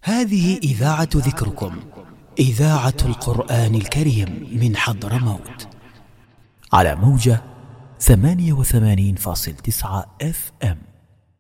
هذه إذاعة ذكركم، إذاعة القرآن الكريم من حضرموت، على موجة 88.9 FM.